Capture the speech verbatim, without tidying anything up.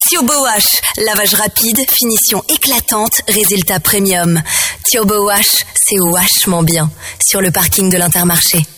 Turbo Wash, lavage rapide, finition éclatante, résultat premium. Turbo Wash, c'est vachement bien. Sur le parking de l'Intermarché.